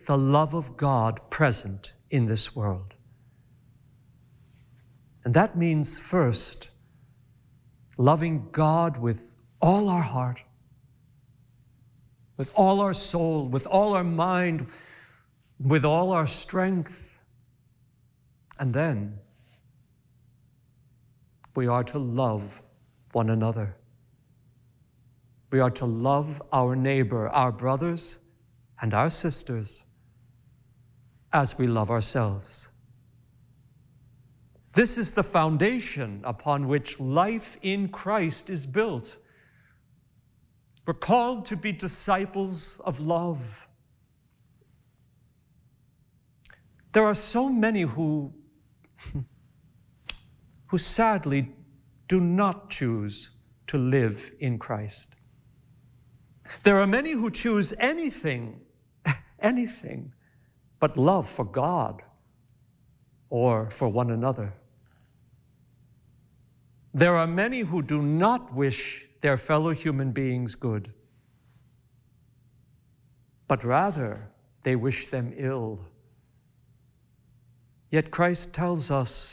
the love of God present in this world. And that means, first, loving God with all our heart, with all our soul, with all our mind, with all our strength. And then we are to love one another. We are to love our neighbor, our brothers and our sisters, as we love ourselves. This is the foundation upon which life in Christ is built. We're called to be disciples of love. There are so many who sadly do not choose to live in Christ. There are many who choose anything but love for God or for one another. There are many who do not wish their fellow human beings good, but rather they wish them ill. Yet Christ tells us,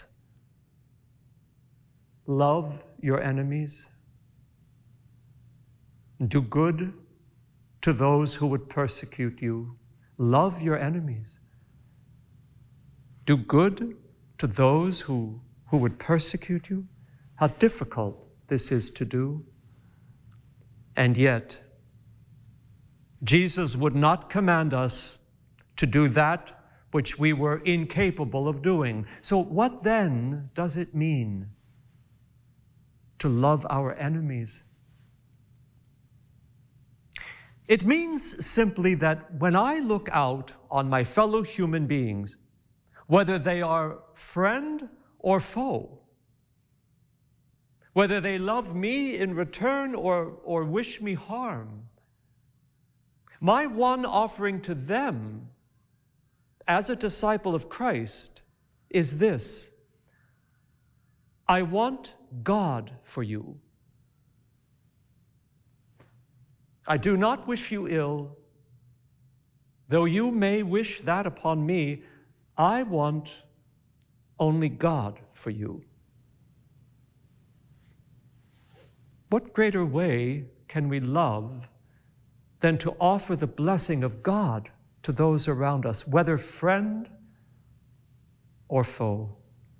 love your enemies, do good to those who would persecute you. Love your enemies. Do good to those who would persecute you. How difficult this is to do. And yet, Jesus would not command us to do that which we were incapable of doing. So what then does it mean to love our enemies? It means simply that when I look out on my fellow human beings, whether they are friend or foe, whether they love me in return or wish me harm, my one offering to them as a disciple of Christ is this: I want God for you. I do not wish you ill, though you may wish that upon me. I want only God for you. What greater way can we love than to offer the blessing of God to those around us, whether friend or foe?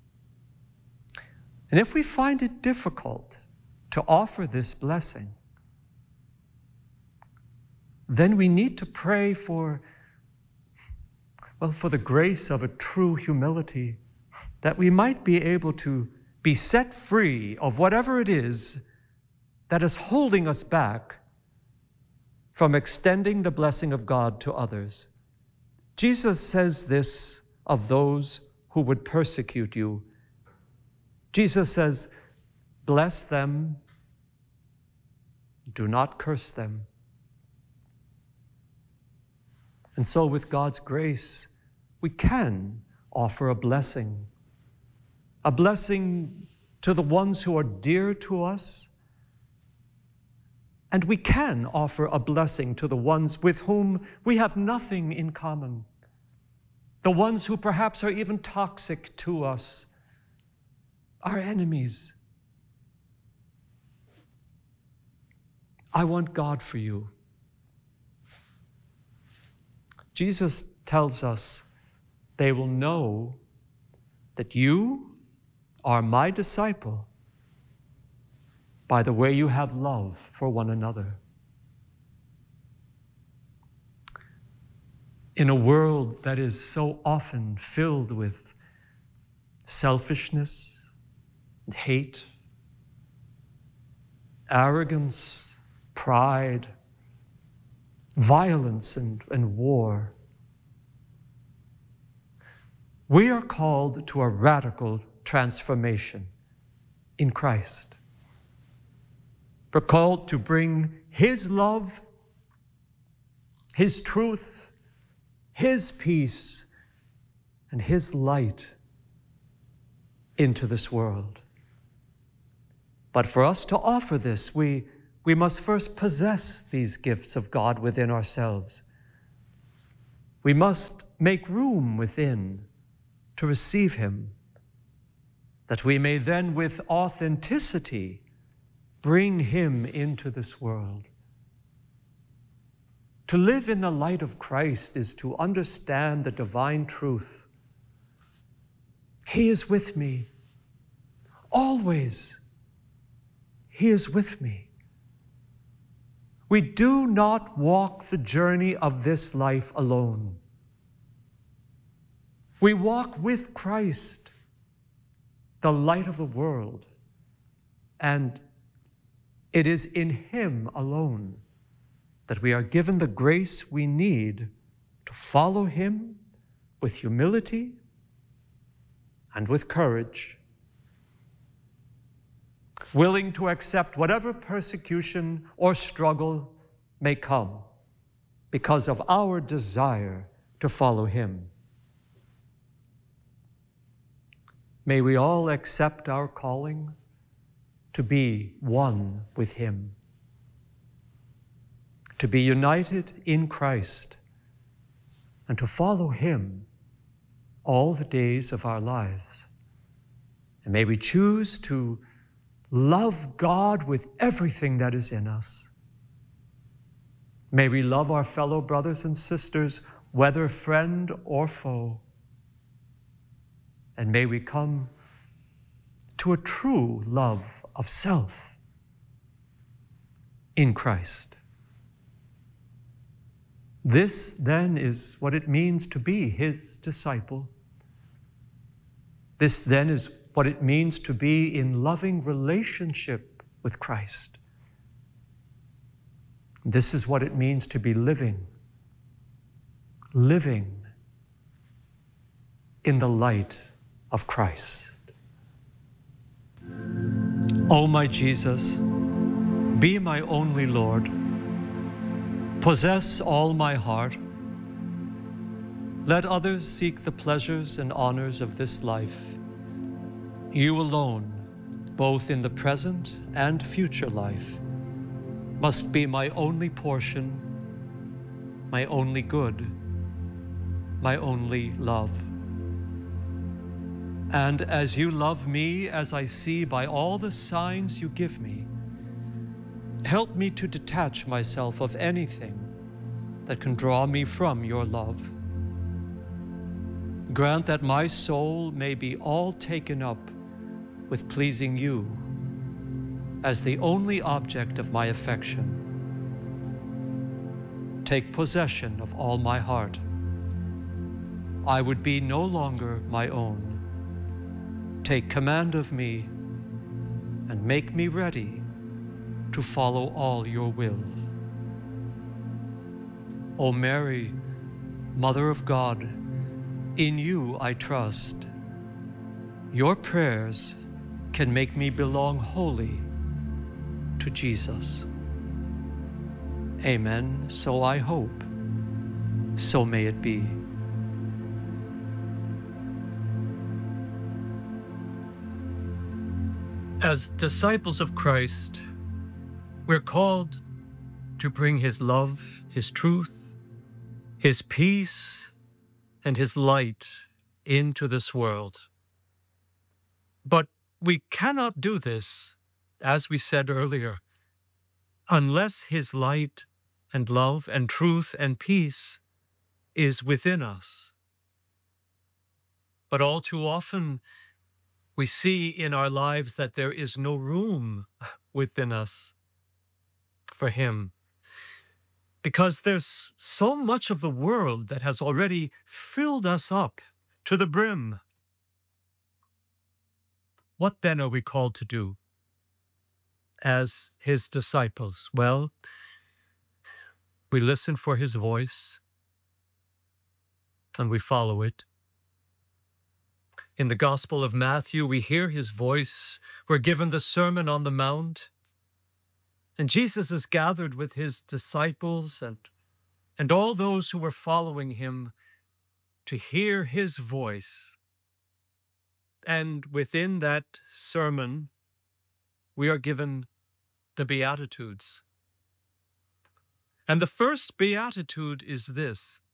And if we find it difficult to offer this blessing, then we need to pray for the grace of a true humility, that we might be able to be set free of whatever it is that is holding us back from extending the blessing of God to others. Jesus says this of those who would persecute you. Jesus says, bless them, do not curse them. And so with God's grace, we can offer a blessing to the ones who are dear to us, and we can offer a blessing to the ones with whom we have nothing in common, the ones who perhaps are even toxic to us, our enemies. I want God for you. Jesus tells us they will know that you are my disciple by the way you have love for one another. In a world that is so often filled with selfishness, hate, arrogance, pride, violence, and war, we are called to a radical transformation in Christ. We're called to bring His love, His truth, His peace, and His light into this world. But for us to offer this, we must first possess these gifts of God within ourselves. We must make room within to receive him, that we may then with authenticity bring him into this world. To live in the light of Christ is to understand the divine truth. He is with me, always. He is with me. We do not walk the journey of this life alone. We walk with Christ, the light of the world, and it is in him alone that we are given the grace we need to follow him with humility and with courage, willing to accept whatever persecution or struggle may come because of our desire to follow him. May we all accept our calling to be one with him, to be united in Christ, and to follow him all the days of our lives. And may we choose to love God with everything that is in us. May we love our fellow brothers and sisters, whether friend or foe. And may we come to a true love of self in Christ. This, then, is what it means to be his disciple. This, then, is what it means to be in loving relationship with Christ. This is what it means to be living in the light of Christ. O my Jesus, be my only Lord. Possess all my heart. Let others seek the pleasures and honors of this life. You alone, both in the present and future life, must be my only portion, my only good, my only love. And as you love me, as I see by all the signs you give me, help me to detach myself of anything that can draw me from your love. Grant that my soul may be all taken up with pleasing you as the only object of my affection. Take possession of all my heart. I would be no longer my own. Take command of me and make me ready to follow all your will. O Mary, Mother of God, in you I trust. Your prayers can make me belong wholly to Jesus. Amen. So I hope. So may it be. As disciples of Christ, we're called to bring his love, his truth, his peace, and his light into this world. But we cannot do this, as we said earlier, unless his light and love and truth and peace is within us. But all too often, we see in our lives that there is no room within us for him, because there's so much of the world that has already filled us up to the brim. What then are we called to do as his disciples? Well, we listen for his voice and we follow it. In the Gospel of Matthew, we hear his voice. We're given the Sermon on the Mount. And Jesus is gathered with his disciples and all those who were following him to hear his voice. And within that sermon, we are given the Beatitudes. And the first Beatitude is this: